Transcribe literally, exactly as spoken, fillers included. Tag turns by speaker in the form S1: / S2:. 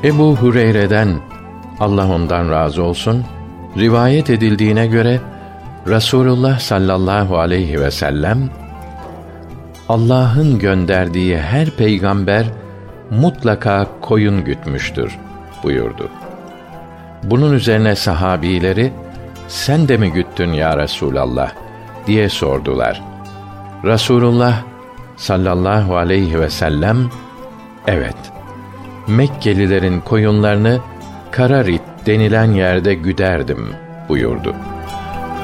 S1: Ebu Hureyre'den, Allah ondan razı olsun, rivayet edildiğine göre Resulullah sallallahu aleyhi ve sellem, Allah'ın gönderdiği her peygamber mutlaka koyun gütmüştür buyurdu. Bunun üzerine sahabileri, sen de mi güttün ya Resulallah diye sordular. Resulullah sallallahu aleyhi ve sellem, evet, Mekkelilerin koyunlarını Kararit denilen yerde güderdim buyurdu.